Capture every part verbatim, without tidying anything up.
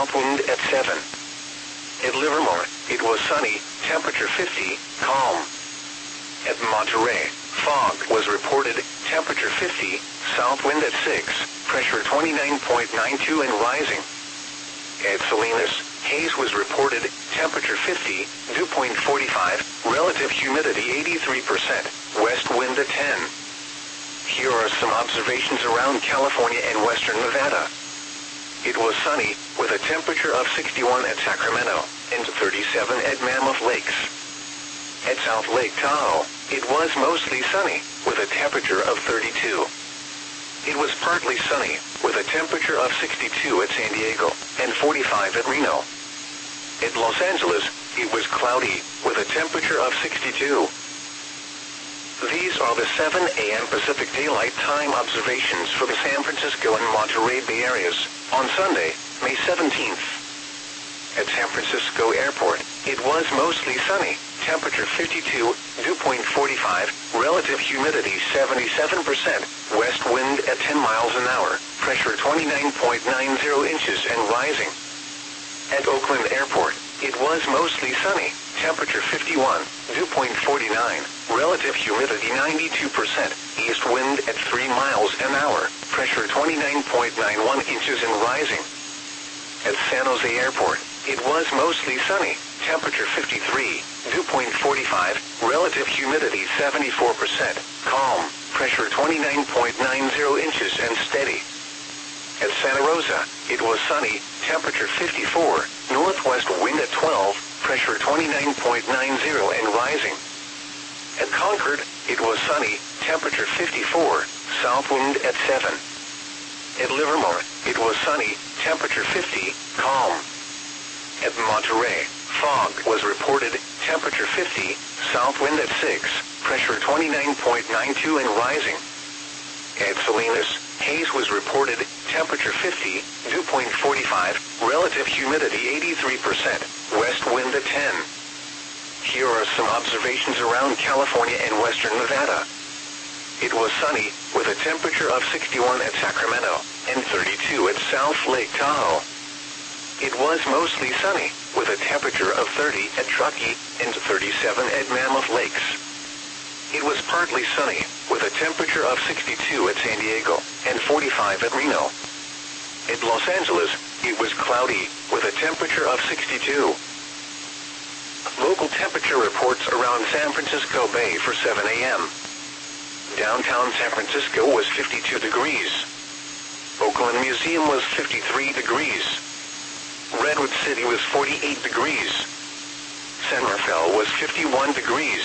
south wind at seven. At Livermore, it was sunny, temperature fifty, calm. At Monterey, fog was reported, temperature fifty, south wind at six, pressure twenty-nine point nine two and rising. At Salinas, haze was reported, temperature fifty, dew point four five, relative humidity eighty-three percent, west wind at ten. Here are some observations around California and western Nevada. It was sunny, with a temperature of sixty-one at Sacramento, and thirty-seven at Mammoth Lakes. At South Lake Tahoe, it was mostly sunny, with a temperature of thirty-two. It was partly sunny, with a temperature of sixty-two at San Diego, and forty-five at Reno. At Los Angeles, it was cloudy, with a temperature of sixty-two. These are the seven A M Pacific Daylight Time observations for the San Francisco and Monterey Bay areas, on Sunday, May seventeenth. At San Francisco Airport, it was mostly sunny, temperature fifty-two, dew point four five, relative humidity seventy-seven percent, west wind at ten miles an hour, pressure twenty-nine point nine zero inches and rising. At Oakland Airport, it was mostly sunny, temperature fifty-one, dew point four nine, relative humidity ninety-two percent, east wind at three miles an hour, pressure twenty-nine point nine one inches and rising. At San Jose Airport, it was mostly sunny, temperature fifty-three, dew point four five, relative humidity seventy-four percent, calm, pressure twenty-nine point nine zero inches and steady. At Santa Rosa, it was sunny, temperature fifty-four, northwest wind at twelve, pressure twenty-nine point nine zero and rising. At Concord, it was sunny, temperature fifty-four, south wind at seven. At Livermore, it was sunny, temperature fifty, calm. At Monterey, fog was reported, temperature fifty, south wind at six, pressure twenty-nine point nine two and rising. At Salinas, haze was reported, temperature fifty, dew point four five, relative humidity eighty-three percent, west wind at ten. Here are some observations around California and western Nevada. It was sunny, with a temperature of sixty-one at Sacramento, and thirty-two at South Lake Tahoe. It was mostly sunny, with a temperature of thirty at Truckee, and thirty-seven at Mammoth Lakes. It was partly sunny, with a temperature of sixty-two at San Diego, and forty-five at Reno. At Los Angeles, it was cloudy, with a temperature of sixty-two. Local temperature reports around San Francisco Bay for seven A M Downtown San Francisco was fifty-two degrees. Oakland Museum was fifty-three degrees. Redwood City was forty-eight degrees. San Rafael was fifty-one degrees.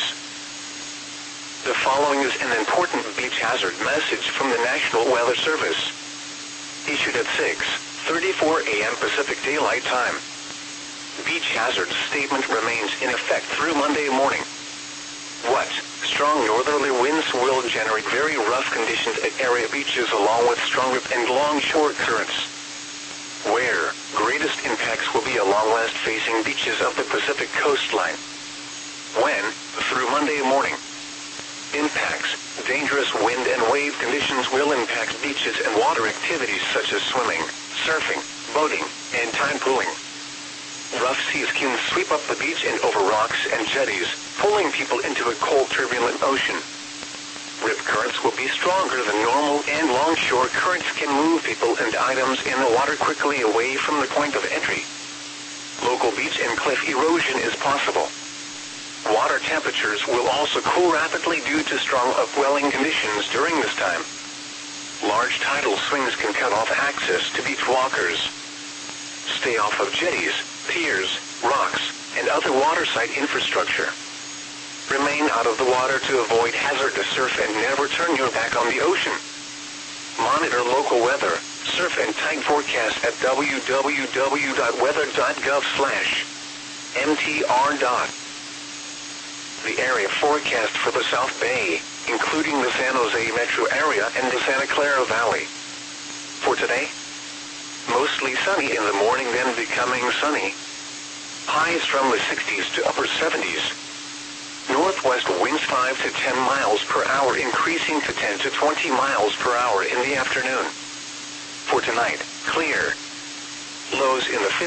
The following is an important beach hazard message from the National Weather Service. Issued at six thirty-four A M Pacific Daylight Time. Beach hazard statement remains in effect through Monday morning. What? Strong northerly winds will generate very rough conditions at area beaches along with strong rip and long shore currents. Where? Greatest impacts will be along west-facing beaches of the Pacific coastline. When? Through Monday morning. Impacts. Dangerous wind and wave conditions will impact beaches and water activities such as swimming, surfing, boating, and tide pooling. Rough seas can sweep up the beach and over rocks and jetties, pulling people into a cold, turbulent ocean. Rip currents will be stronger than normal, and longshore currents can move people and items in the water quickly away from the point of entry. Local beach and cliff erosion is possible. Water temperatures will also cool rapidly due to strong upwelling conditions during this time. Large tidal swings can cut off access to beach walkers. Stay off of jetties, piers, rocks, and other waterside infrastructure. Remain out of the water to avoid hazardous surf and never turn your back on the ocean. Monitor local weather, surf and tide forecast at w w w dot weather dot gov slash m t r. The area forecast for the South Bay, including the San Jose metro area and the Santa Clara Valley. For today, mostly sunny in the morning, then becoming sunny. Highs from the sixties to upper seventies. Northwest winds five to ten miles per hour, increasing to ten to twenty miles per hour in the afternoon. For tonight, clear. Lows in the fifties.